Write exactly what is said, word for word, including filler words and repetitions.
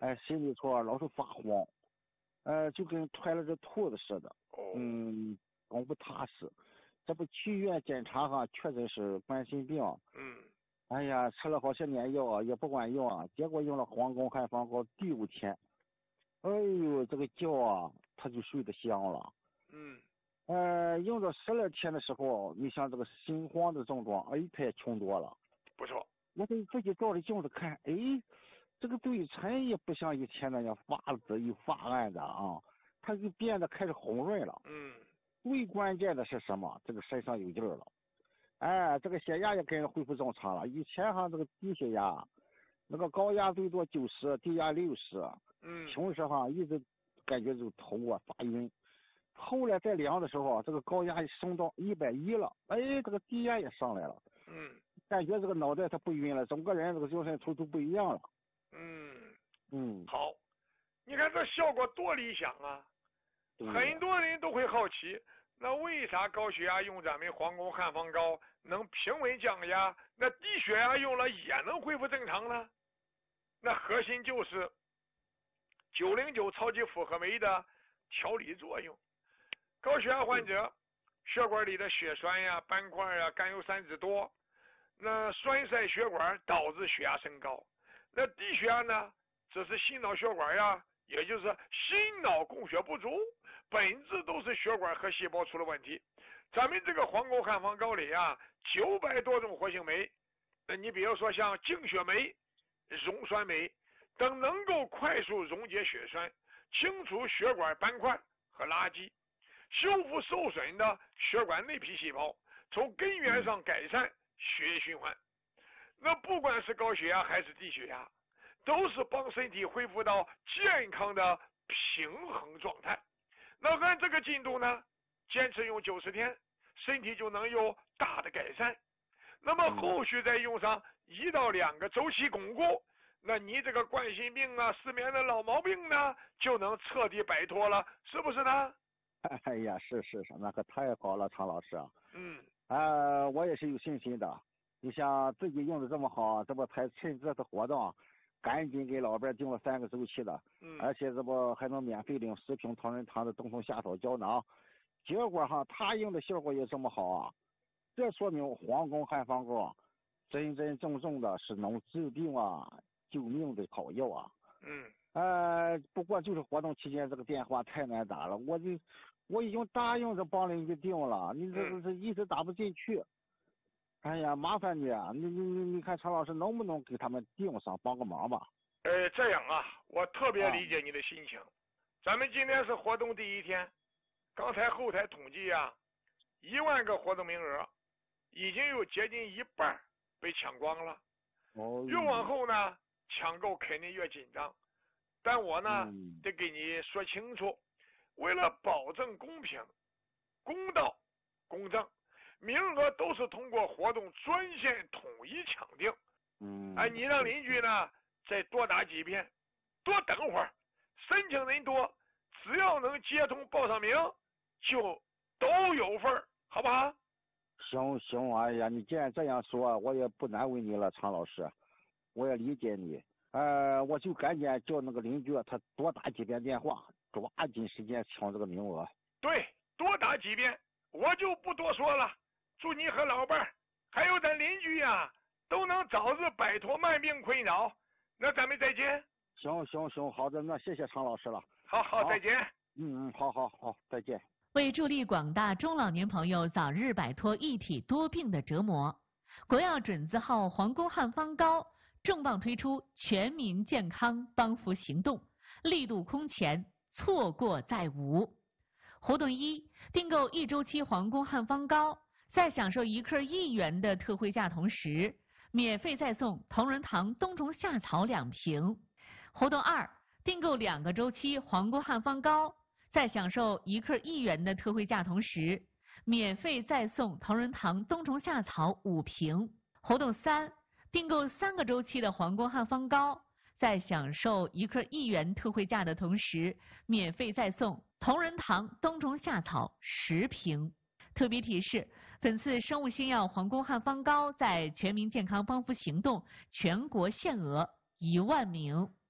哎，心里头老是发慌，呃，就跟揣了只兔子似的。 哦。 嗯，总不踏实。这不去医院检查哈，确诊是冠心病。 嗯。 哎呀，吃了好些年药也不管用啊，结果用了黄宫汉方膏第五天，哎呦，这个觉啊，他就睡得香了。 嗯。 呃，用了十来天的时候，你像这个心慌的症状，哎，他也轻多了。 不错。 我给自己照着镜子看，哎，这个对称也不像以前那样发紫又发暗的啊，它就变得开始红润了。 嗯。 最关键的是什么？这个身上有劲儿了。哎，这个血压也跟着恢复正常了。以前哈这个低血压，那个高压最多九十，低压六十。 嗯。 平时哈一直感觉这个头啊发晕。后来再量的时候，这个高压升到一百一了，哎，这个低压也上来了。 嗯。 感觉这个脑袋它不晕了，整个人这个精神头都不一样了。 嗯。 嗯。 好，你看这效果多理想啊！很多人都会好奇，那为啥高血压用咱们黄宫汉方膏能平稳降压，那低血压用了也能恢复正常呢？那核心就是九零九超级复合酶的调理作用。高血压患者血管里的血栓呀、斑块呀、甘油三酯多，那栓塞血管导致血压升高。那低血压呢，只是心脑血管呀，也就是心脑供血不足，本质都是血管和细胞出了问题。咱们这个黄宫汉方膏里啊，九百多种活性酶，那你比如说像净血酶、溶栓酶等，能够快速溶解血栓，清除血管斑块和垃圾，修复受损的血管内皮细胞，从根源上改善血液循环。那不管是高血压还是低血压，都是帮身体恢复到健康的平衡状态。那按这个进度呢，坚持用九十天，身体就能有大的改善。那么后续再用上一到两个周期巩固，那你这个冠心病啊、失眠的老毛病呢，就能彻底摆脱了，是不是呢？ 哎呀，是是是，那可太好了，常老师啊。 嗯。 呃，我也是有信心的。你像自己用的这么好，这不才趁这次活动，赶紧给老伴订了三个周期的。 嗯。 而且这不还能免费领十瓶同仁堂的冬虫夏草胶囊。结果哈，他用的效果也这么好啊，这说明黄宫汉方膏真真正正的是能治病啊、救命的好药啊。 嗯。 呃，不过就是活动期间这个电话太难打了，我就我已经答应着帮邻居订了，你这这这一直打不进去。哎呀，麻烦你啊，你你你你看常老师能不能给他们订上，帮个忙吧？ 呃，这样啊，我特别理解你的心情。啊、咱们今天是活动第一天，刚才后台统计啊，一万个活动名额，已经有接近一半被抢光了。 哦。 越往后呢，抢购肯定越紧张。但我呢， 嗯、 得给你说清楚，为了保证公平、公道、公正，名额都是通过活动专线统一抢定。 嗯。 哎，你让邻居呢再多打几遍，多等会儿，申请人多，只要能接通报上名，就都有份儿，好不好？ 行行，哎呀，你既然这样说，我也不难为你了，常老师，我也理解你。呃，我就赶紧叫那个邻居他多打几遍电话，抓紧时间抢这个名额。 对，多打几遍，我就不多说了。祝你和老伴儿还有咱邻居呀、啊，都能早日摆脱慢病困扰。那咱们再见。 行行行，好的，那谢谢常老师了。 好好，再见。 嗯嗯，好好好，再见。 为助力广大中老年朋友早日摆脱一体多病的折磨，国药准字号黄宫汉方膏重磅推出全民健康帮扶行动，力度空前，错过再无。活动一，订购一周期黄宫汉方膏，在享受一克一元的特惠价同时，免费再送同仁堂冬虫夏草两瓶。活动二，订购两个周期黄宫汉方膏，在享受一克一元的特惠价同时，免费再送同仁堂冬虫夏草五瓶。活动三，订购三个周期的黄宫汉方膏，在享受一克一元特惠价的同时，免费再送同仁堂冬虫夏草十瓶。特别提示，本次生物新药黄宫汉方膏在全民健康帮扶行动全国限额一万名。